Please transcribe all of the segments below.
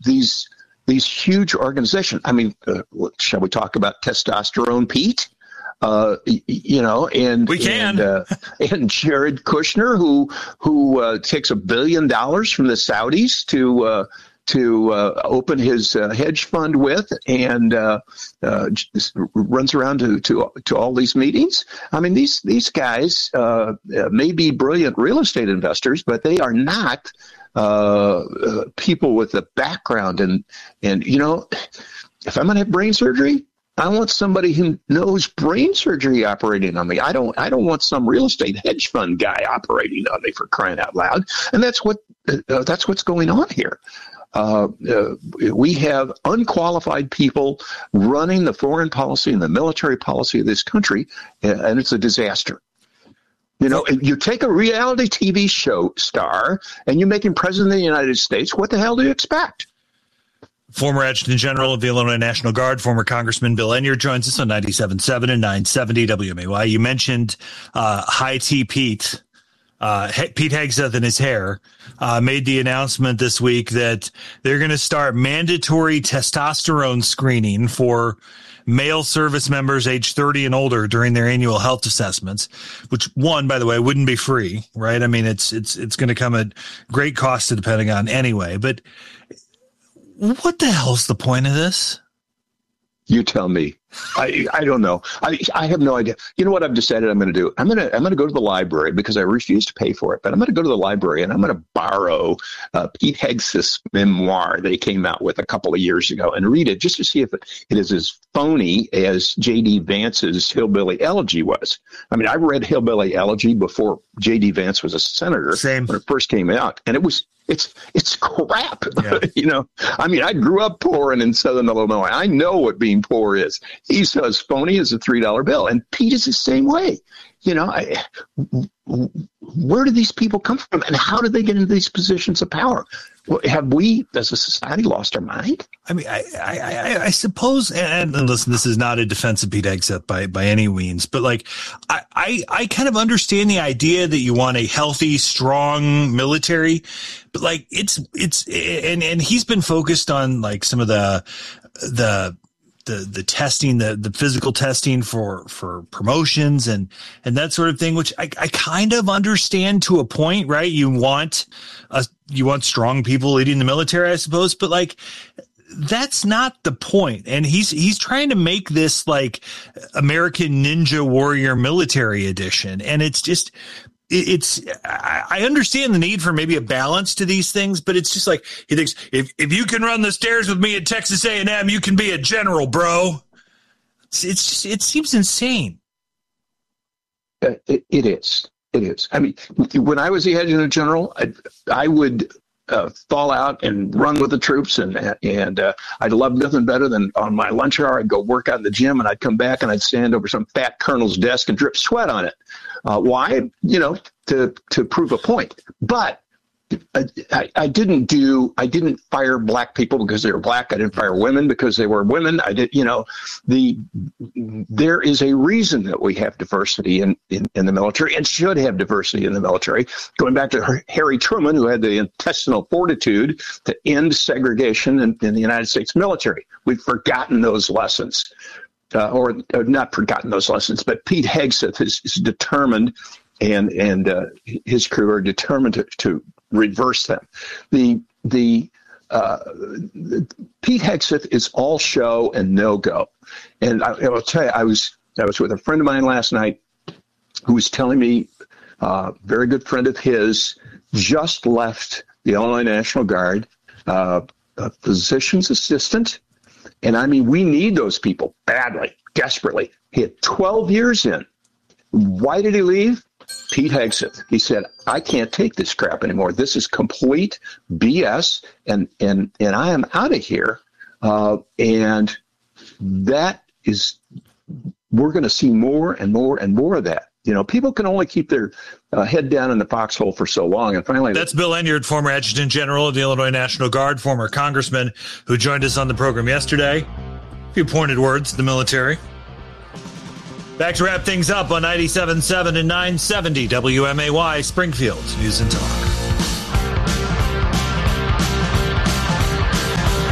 these huge organizations. I mean, shall we talk about Testosterone Pete? And we can. And Jared Kushner, who takes $1 billion from the Saudis to open his hedge fund with, and just runs around to all these meetings. I mean, these guys may be brilliant real estate investors, but they are not people with a background. And if I'm going to have brain surgery, I want somebody who knows brain surgery operating on me. I don't want some real estate hedge fund guy operating on me, for crying out loud. And that's what's going on here. We have unqualified people running the foreign policy and the military policy of this country, and it's a disaster. You take a reality TV show star and you make him president of the United States. What the hell do you expect? Former Adjutant General of the Illinois National Guard, former Congressman Bill Enyart joins us on 97.7 and 970 WMAY. You mentioned High T Pete. Pete Hegseth and his hair made the announcement this week that they're going to start mandatory testosterone screening for male service members age 30 and older during their annual health assessments, which, one, by the way, wouldn't be free, right? I mean, it's going to come at great cost to the Pentagon anyway. But what the hell's the point of this? You tell me. I don't know. I have no idea. You know what I've decided I'm going to do? I'm going to go to the library, because I refuse to pay for it. But I'm going to go to the library and I'm going to borrow Pete Hegseth's memoir that he came out with a couple of years ago and read it, just to see if it is as phony as J.D. Vance's Hillbilly Elegy was. I mean, I read Hillbilly Elegy before J.D. Vance was a senator. Same. When it first came out, and it's crap. Yeah. I mean, I grew up poor and in Southern Illinois. I know what being poor is. He's as phony as a $3 bill. And Pete is the same way. Where do these people come from, and how do they get into these positions of power? Have we, as a society, lost our mind? I mean, I suppose, and listen, this is not a defense of Pete Hegseth by any means, but I kind of understand the idea that you want a healthy, strong military, but and he's been focused on some of the testing, the physical testing for promotions and that sort of thing, which I kind of understand to a point, right? You want strong people leading the military, I suppose, but that's not the point. And he's trying to make this American Ninja Warrior military edition. And it's just, I understand the need for maybe a balance to these things, but it's just he thinks if you can run the stairs with me at Texas A&M, you can be a general, bro. It seems insane. It is. I mean, when I was the adjutant general, I would fall out and run with the troops, and I'd love nothing better than on my lunch hour I'd go work out in the gym, and I'd come back and I'd stand over some fat colonel's desk and drip sweat on it. Why? To prove a point. But I didn't fire black people because they were black. I didn't fire women because they were women. There is a reason that we have diversity in the military, and should have diversity in the military. Going back to Harry Truman, who had the intestinal fortitude to end segregation in the United States military. We've forgotten those lessons. Or not forgotten those lessons, but Pete Hegseth is determined, and his crew are determined to reverse them. The Pete Hegseth is all show and no go. And I'll tell you, I was with a friend of mine last night who was telling me, very good friend of his, just left the Illinois National Guard, a physician's assistant. And I mean, we need those people badly, desperately. He had 12 years in. Why did he leave? Pete Hegseth. He said, I can't take this crap anymore. This is complete BS, and I am out of here. And that is, we're going to see more and more and more of that. People can only keep their head down in the foxhole for so long. And finally, that's Bill Enyart, former Adjutant General of the Illinois National Guard, former congressman who joined us on the program yesterday. A few pointed words to the military. Back to wrap things up on 97.7 and 970 WMAY, Springfield News and Talk.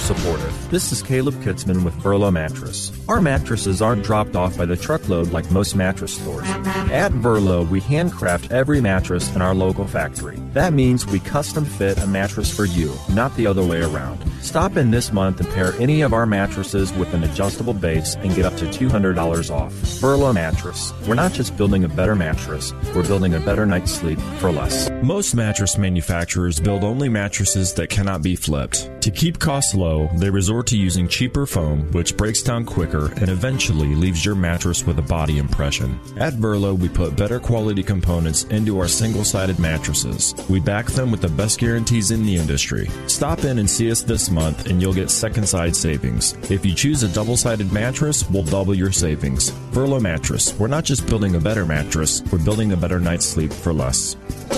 supportive. This is Caleb Kitzman with Verlo Mattress. Our mattresses aren't dropped off by the truckload like most mattress stores. At Verlo, we handcraft every mattress in our local factory. That means we custom fit a mattress for you, not the other way around. Stop in this month and pair any of our mattresses with an adjustable base and get up to $200 off. Verlo Mattress. We're not just building a better mattress, we're building a better night's sleep for less. Most mattress manufacturers build only mattresses that cannot be flipped. To keep costs low, they resort to using cheaper foam, which breaks down quicker and eventually leaves your mattress with a body impression. At Verlo, we put better quality components into our single-sided mattresses. We back them with the best guarantees in the industry. Stop in and see us this month and you'll get second side savings. If you choose a double-sided mattress, we'll double your savings. Verlo Mattress. We're not just building a better mattress, we're building a better night's sleep for less.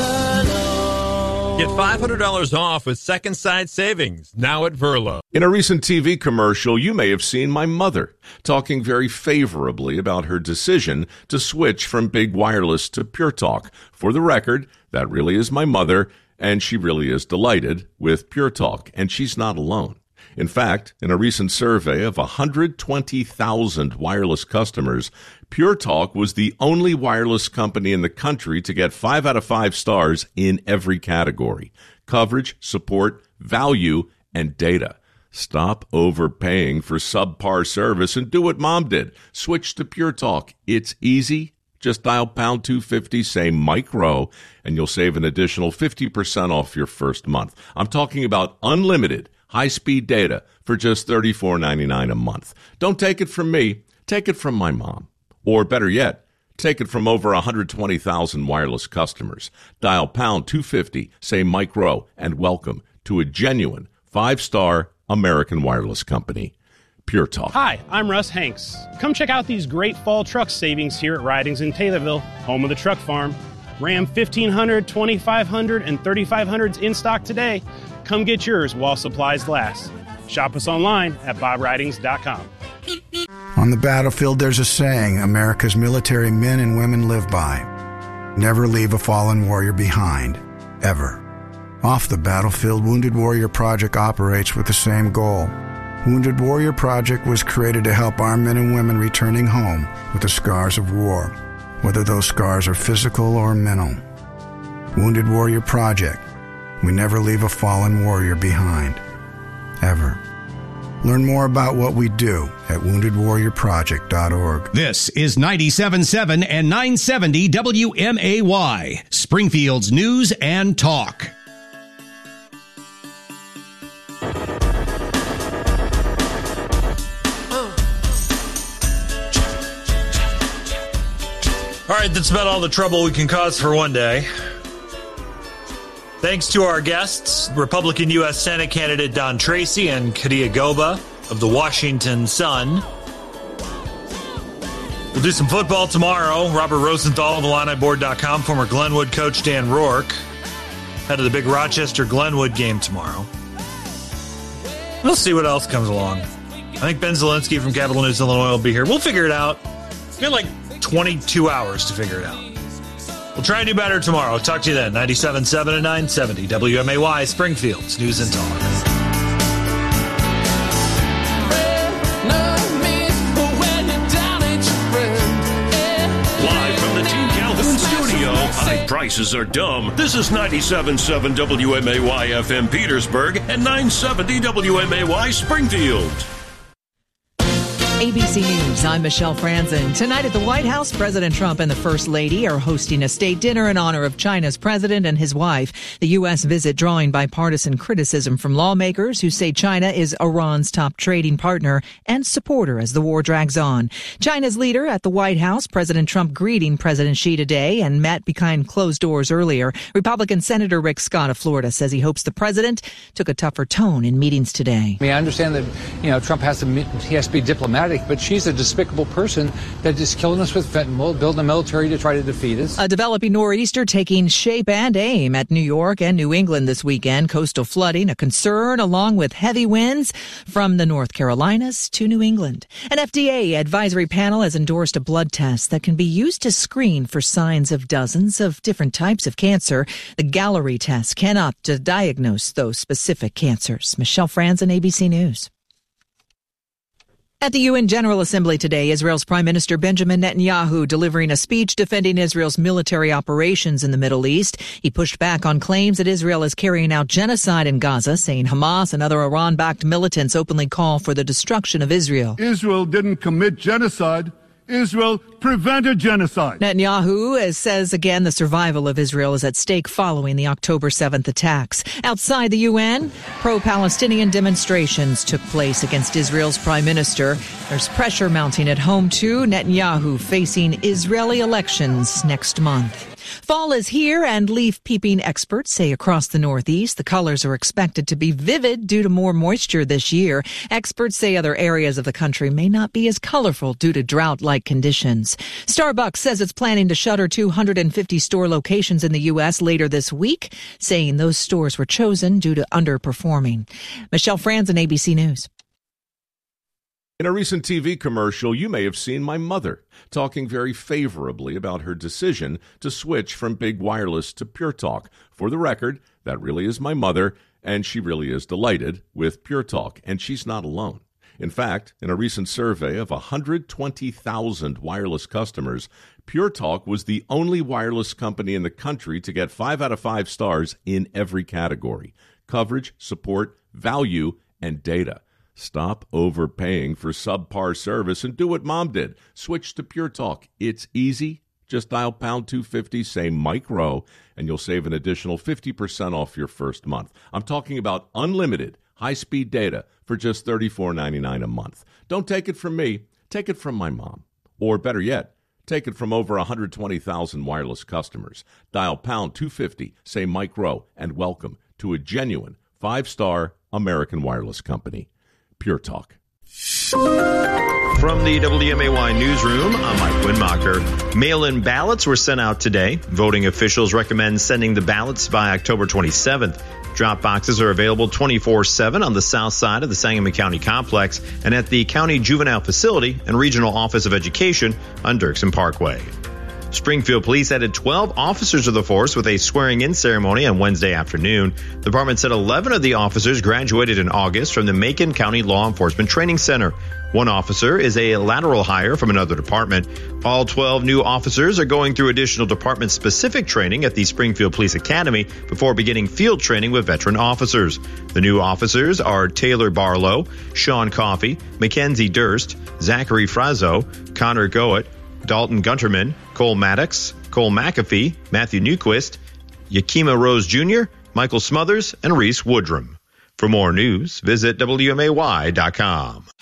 Get $500 off with second side savings now at Verlo. In a recent TV commercial, you may have seen my mother talking very favorably about her decision to switch from Big Wireless to Pure Talk. For the record, that really is my mother, and she really is delighted with Pure Talk, and she's not alone. In fact, in a recent survey of 120,000 wireless customers, Pure Talk was the only wireless company in the country to get 5 out of 5 stars in every category: coverage, support, value, and data. Stop overpaying for subpar service and do what Mom did. Switch to Pure Talk. It's easy. Just dial pound 250, say Mike Rowe, and you'll save an additional 50% off your first month. I'm talking about unlimited high-speed data for just $34.99 a month. Don't take it from me. Take it from my mom. Or better yet, take it from over 120,000 wireless customers. Dial pound 250, say Mike Rowe, and welcome to a genuine 5-star American wireless company. Pure Talk. Hi, I'm Russ Hanks. Come check out these great fall truck savings here at Ridings in Taylorville, home of the truck farm. Ram 1500, 2500, and 3500s in stock today. Come get yours while supplies last. Shop us online at bobridings.com. On the battlefield, there's a saying America's military men and women live by. Never leave a fallen warrior behind, ever. Off the battlefield, Wounded Warrior Project operates with the same goal. Wounded Warrior Project was created to help our men and women returning home with the scars of war, whether those scars are physical or mental. Wounded Warrior Project. We never leave a fallen warrior behind, ever. Learn more about what we do at woundedwarriorproject.org. This is 97.7 and 970 WMAY, Springfield's News and Talk. All right, that's about all the trouble we can cause for one day. Thanks to our guests, Republican U.S. Senate candidate Don Tracy and Kadia Goba of the Washington Sun. We'll do some football tomorrow. Robert Rosenthal of IlliniBoard.com, former Glenwood coach Dan Rourke, head of the big Rochester Glenwood game tomorrow. We'll see what else comes along. I think Ben Zielinski from Capital News Illinois will be here. We'll figure it out. It's been like 22 hours to figure it out. We'll try and do better tomorrow. Talk to you then. 97.7 and 970 WMAY, Springfield's News and Talk. Live from the Team Calhoun studio, high prices are dumb. This is 97.7 WMAY FM Petersburg and 970 WMAY Springfield. ABC News, I'm Michelle Franzen. Tonight at the White House, President Trump and the First Lady are hosting a state dinner in honor of China's president and his wife. The U.S. visit drawing bipartisan criticism from lawmakers who say China is Iran's top trading partner and supporter as the war drags on. China's leader at the White House, President Trump greeting President Xi today and met behind closed doors earlier. Republican Senator Rick Scott of Florida says he hopes the president took a tougher tone in meetings today. I mean, I understand that, Trump has to be diplomatic democratic, but she's a despicable person that is killing us with fentanyl, building a military to try to defeat us. A developing nor'easter taking shape and aim at New York and New England this weekend. Coastal flooding, a concern, along with heavy winds from the North Carolinas to New England. An FDA advisory panel has endorsed a blood test that can be used to screen for signs of dozens of different types of cancer. The Gallery test cannot diagnose those specific cancers. Michelle Franzen, ABC News. At the UN General Assembly today, Israel's Prime Minister Benjamin Netanyahu delivering a speech defending Israel's military operations in the Middle East. He pushed back on claims that Israel is carrying out genocide in Gaza, saying Hamas and other Iran-backed militants openly call for the destruction of Israel. Israel didn't commit genocide. Israel prevented genocide. Netanyahu says again the survival of Israel is at stake following the October 7th attacks. Outside the UN, pro-Palestinian demonstrations took place against Israel's prime minister. There's pressure mounting at home, too. Netanyahu facing Israeli elections next month. Fall is here, and leaf-peeping experts say across the Northeast the colors are expected to be vivid due to more moisture this year. Experts say other areas of the country may not be as colorful due to drought-like conditions. Starbucks says it's planning to shutter 250 store locations in the U.S. later this week, saying those stores were chosen due to underperforming. Michelle Franzen, ABC News. In a recent TV commercial, you may have seen my mother talking very favorably about her decision to switch from big wireless to Pure Talk. For the record, that really is my mother, and she really is delighted with Pure Talk, and she's not alone. In fact, in a recent survey of 120,000 wireless customers, Pure Talk was the only wireless company in the country to get 5 out of 5 stars in every category: coverage, support, value, and data. Stop overpaying for subpar service and do what Mom did. Switch to Pure Talk. It's easy. Just dial pound 250, say Mike Rowe, and you'll save an additional 50% off your first month. I'm talking about unlimited high-speed data for just $34.99 a month. Don't take it from me. Take it from my mom. Or better yet, take it from over 120,000 wireless customers. Dial pound 250, say Mike Rowe, and welcome to a genuine 5-star American wireless company. Pure Talk. From the WMAY newsroom, I'm Mike Winmacher. Mail-in ballots were sent out today. Voting officials recommend sending the ballots by October 27th. Drop boxes are available 24/7 on the south side of the Sangamon County Complex and at the County Juvenile Facility and Regional Office of Education on Dirksen Parkway. Springfield Police added 12 officers to the force with a swearing-in ceremony on Wednesday afternoon. The department said 11 of the officers graduated in August from the Macon County Law Enforcement Training Center. One officer is a lateral hire from another department. All 12 new officers are going through additional department-specific training at the Springfield Police Academy before beginning field training with veteran officers. The new officers are Taylor Barlow, Sean Coffey, Mackenzie Durst, Zachary Frazzo, Connor Goet, Dalton Gunterman, Cole Maddox, Cole McAfee, Matthew Newquist, Yakima Rose Jr., Michael Smothers, and Reese Woodrum. For more news, visit WMAY.com.